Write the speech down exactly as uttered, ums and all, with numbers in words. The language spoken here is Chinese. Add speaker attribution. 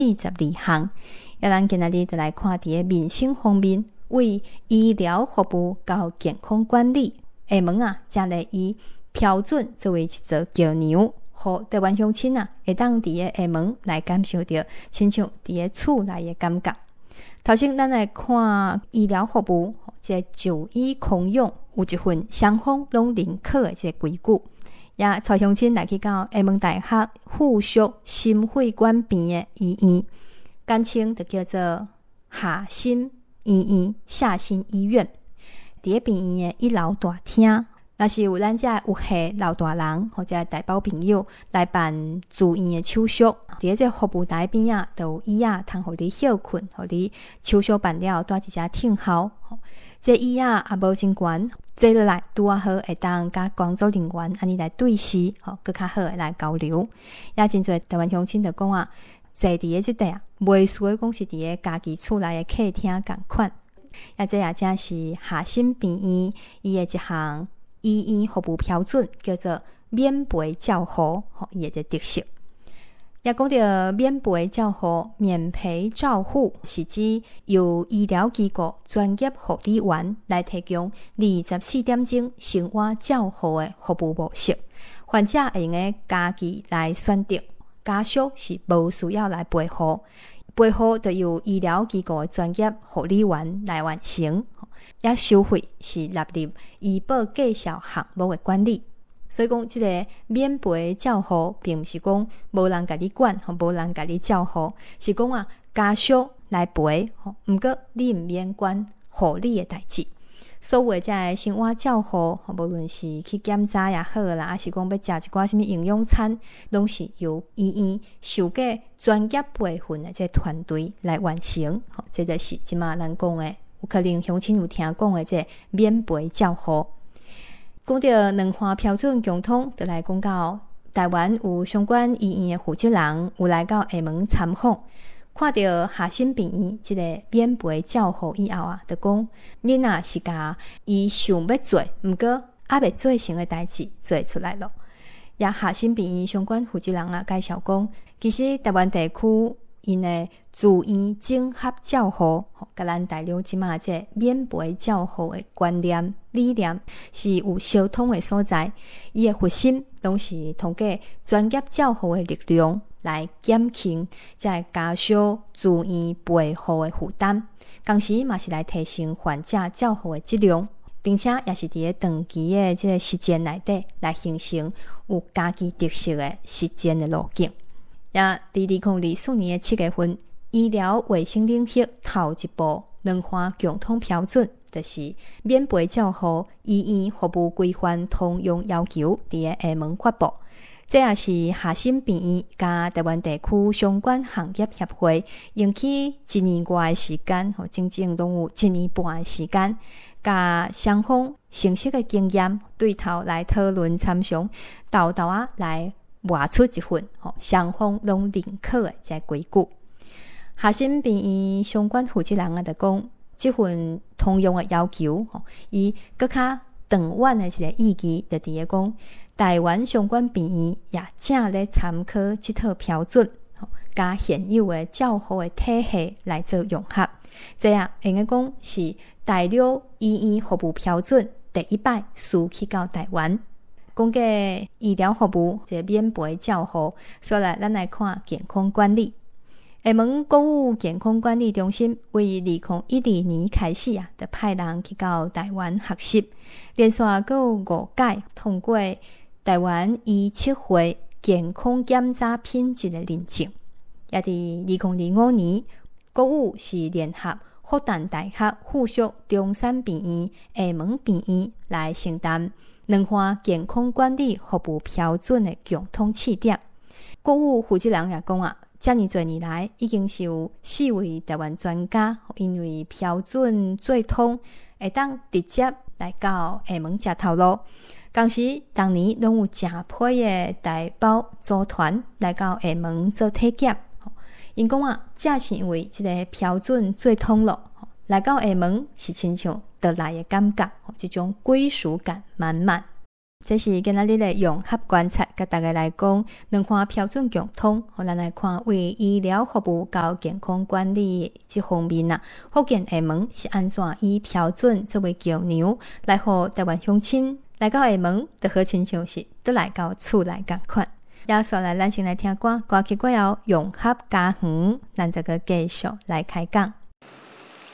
Speaker 1: 十二项。也咱今仔日就来看伫个民生方面，为医疗服务到健康管理，下门啊，才来以标准作为一座桥梁，互台湾乡亲啊，会当伫个下门来感受到亲像伫个厝内的感觉。头先咱来看医疗服务，即、这个就医空用有一份双方拢认可的即个规矩，也带乡亲来去到下门大学附属心血管病的医院，简称就叫做下心医院、下心医院。伫个病院的一楼大厅，若是有咱遮有系老大人或者大宝朋友来办住院的手续，伫个这服务台边啊，都有椅仔通互你休困，互你手续办了，带一只听候。这椅仔也无真悬，坐落来拄啊好，会当甲工作人员安尼来对视，吼，更较好来交流。也真侪台湾乡亲就讲啊，坐伫个即块啊，袂输诶讲是伫个家己厝内诶客厅共款。也这也正是下心病院伊诶一项医院服务标准，叫做免赔照护，吼，伊诶一个特色。也讲到免赔照护、免赔照护，是指由医疗机构专业护理员来提供二十四点钟生活照护的服务模式。患者会用个家己来选择，家属是无需要来陪护，陪护就由医疗机构的专业护理员来完成。也收费是纳入医保计销项目的管理。所以讲，即个免赔照护，并毋是讲无人甲你管，吼，无人甲你照护，是讲啊，家属来赔，吼，毋过你毋免管护理的代志。所有的这个生活照护，无论是去检查也好啦，还是讲要食一寡什么营养餐，拢是由医院受过专业培训的这团队来完成。吼，这就是即马咱讲的，有可能乡亲有听讲的这免赔照护。讲到两项标准共通，就来讲到台湾有相关医院的负责人有来到下门参访，看到下心病院即个免赔照护以后啊，就讲你若是甲伊想要做，毋过还未做成的代志做出来了。也下心病院相关负责人啊介绍讲，其实台湾地区因的住院整合照护，甲咱大陆即马这免赔照护的观念理念是有相通的所在。伊的核心拢是通过专业照护的力量来减轻这家属住院陪护的负担，同时嘛是来提升患者照护的质量，并且也是伫个长期的这个实践内底来形成有家己特色的实践的路径。也伫二零二四年的七月份，医疗卫生领域头一部两项共通标准，就是免赔照护医院服务规范通用要求，伫个下门发布。这也是下心病院甲台湾地区相关行业协会用起一年外的时间，吼，整整拢有一年半的时间，甲双方成熟的经验对头来讨论参详，豆豆啊来画出一份双方拢认可的这规矩。下心病院相关负责人啊，就讲这份通用的要求，伊更较长远的一个意义，就伫个讲台湾相关病院也正咧参考这套标准，甲现有的照护的体系来做融合。这样应该讲是大陆医院服务标准第一摆输去到台湾。讲个医疗服务，即个免赔照护，所以咱来看健康管理。下门国务健康管理中心为二零一二年开始啊，就派人去到台湾学习，连续还有五届通过台湾医测会健康检查品质的认证。也伫二零二五年，国务是联合复旦大学附属中山病院、下门病院来承担两项健康管理服务标准的共同试点。国务负责人也讲啊，这么多年来已经是有四位台湾专家，因为标准做通，会当直接来到下门吃头路。同时，当年拢有正批的台胞组团来到下门做体检。因讲啊，正是因为这个标准做通了，来到下门是亲像倒来的感觉，这种归属感满满。 这是今仔日的融合观察，甲大家来讲两款标准共通。互咱来看为医疗服务到健康管理这方面啊，福建厦门是安怎以标准作为桥梁，来互台湾乡亲来到厦门，就好亲像是倒来到厝内同款。也说来，咱先来听歌，歌曲过后融合家园，咱再个继续来开讲。